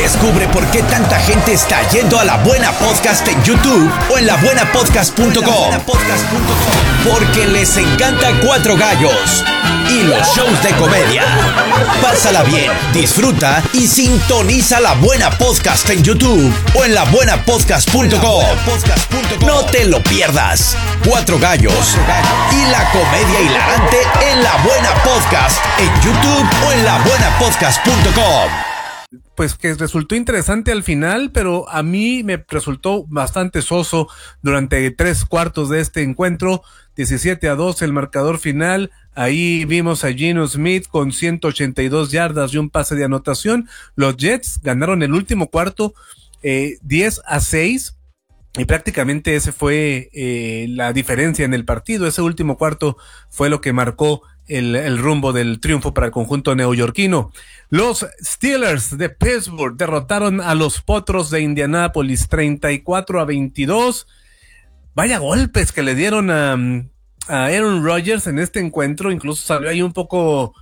Descubre por qué tanta gente está yendo a La Buena Podcast en YouTube o en labuenapodcast.com. Porque les encanta Cuatro Gallos y los shows de comedia. Pásala bien, disfruta y sintoniza La Buena Podcast en YouTube o en labuenapodcast.com. No te lo pierdas. Cuatro Gallos y la comedia hilarante en La Buena Podcast en YouTube o en labuenapodcast.com. Pues que resultó interesante al final, pero a mí me resultó bastante soso durante 3/4 de este encuentro. 17-2 el marcador final. Ahí vimos a Geno Smith con 182 yardas y un pase de anotación. Los Jets ganaron el último cuarto 10-6 y prácticamente ese fue la diferencia en el partido. Ese último cuarto fue lo que marcó el rumbo del triunfo para el conjunto neoyorquino. Los Steelers de Pittsburgh derrotaron a los Potros de Indianápolis 34-22. Vaya golpes que le dieron a Aaron Rodgers en este encuentro. Incluso salió ahí un poco,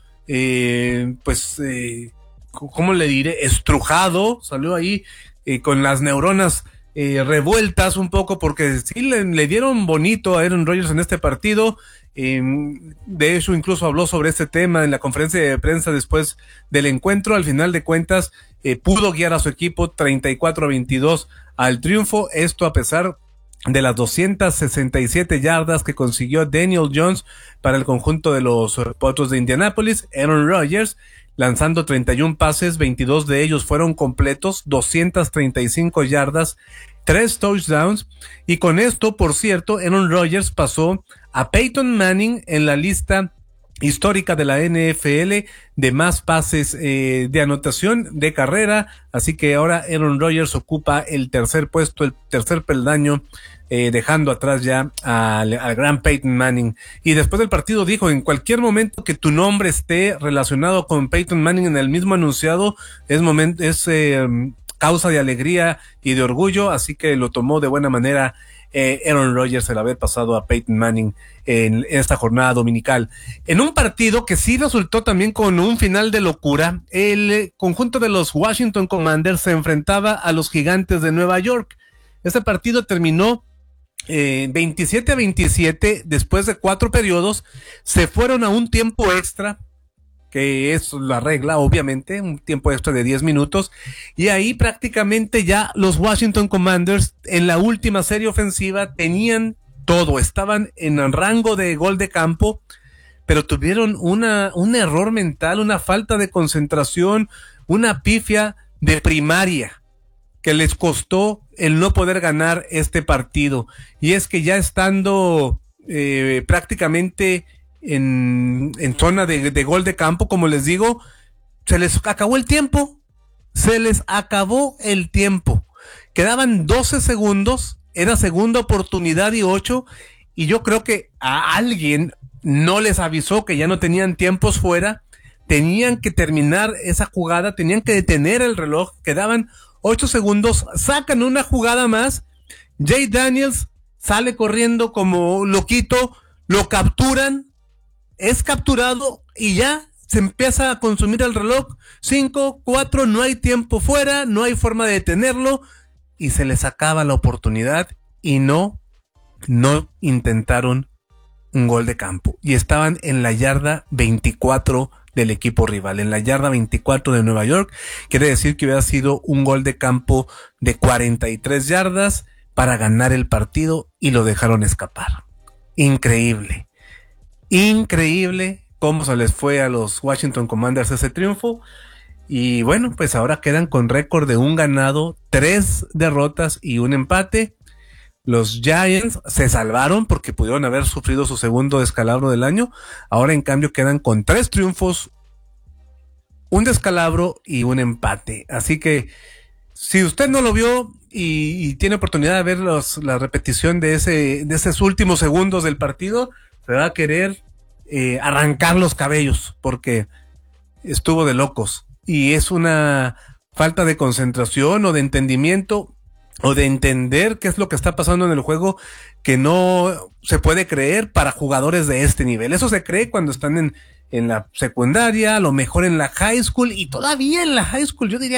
¿cómo le diré? Estrujado. Salió ahí con las neuronas revueltas un poco, porque sí le dieron bonito a Aaron Rodgers en este partido. De hecho, incluso habló sobre este tema en la conferencia de prensa después del encuentro. Al final de cuentas, pudo guiar a su equipo 34-22 al triunfo. Esto a pesar de las 267 yardas que consiguió Daniel Jones para el conjunto de los Potros de Indianápolis. Aaron Rodgers lanzando 31 pases, 22 de ellos fueron completos, 235 yardas, 3 touchdowns, y con esto, por cierto, Aaron Rodgers pasó a Peyton Manning en la lista histórica de la NFL de más pases de anotación de carrera, así que ahora Aaron Rodgers ocupa el tercer puesto, el tercer peldaño, dejando atrás ya al gran Peyton Manning. Y después del partido dijo: en cualquier momento que tu nombre esté relacionado con Peyton Manning en el mismo enunciado, es causa de alegría y de orgullo, así que lo tomó de buena manera Aaron Rodgers el haber pasado a Peyton Manning en esta jornada dominical. En un partido que sí resultó también con un final de locura, el conjunto de los Washington Commanders se enfrentaba a los Gigantes de Nueva York. Este partido terminó 27-27 después de 4 periodos. Se fueron a un tiempo extra, que es la regla, obviamente, un tiempo extra de 10 minutos, y ahí prácticamente ya los Washington Commanders en la última serie ofensiva tenían todo, estaban en rango de gol de campo, pero tuvieron un error mental, una falta de concentración, una pifia de primaria que les costó el no poder ganar este partido. Y es que ya estando prácticamente en zona de gol de campo, como les digo, se les acabó el tiempo. Quedaban 12 segundos, era segunda oportunidad y 8, y yo creo que a alguien no les avisó que ya no tenían tiempos fuera, tenían que terminar esa jugada, tenían que detener el reloj, quedaban 8 segundos, sacan una jugada más, Jay Daniels sale corriendo como loquito, lo capturan, es capturado y ya se empieza a consumir el reloj. 5, 4, no hay tiempo fuera, no hay forma de detenerlo y se les acaba la oportunidad y no intentaron un gol de campo y estaban en la yarda 24 del equipo rival, en la yarda 24 de Nueva York. Quiere decir que hubiera sido un gol de campo de 43 yardas para ganar el partido y lo dejaron escapar. Increíble cómo se les fue a los Washington Commanders ese triunfo. Y bueno, pues ahora quedan con récord de 1 ganado, 3 derrotas y 1 empate. Los Giants se salvaron porque pudieron haber sufrido su segundo descalabro del año. Ahora en cambio quedan con 3 triunfos, 1 descalabro y 1 empate. Así que si usted no lo vio y tiene oportunidad de ver la repetición de esos últimos segundos del partido, se va a querer arrancar los cabellos porque estuvo de locos. Y es una falta de concentración o de entendimiento o de entender qué es lo que está pasando en el juego que no se puede creer para jugadores de este nivel. Eso se cree cuando están en la secundaria, a lo mejor en la high school, y todavía en la high school yo diría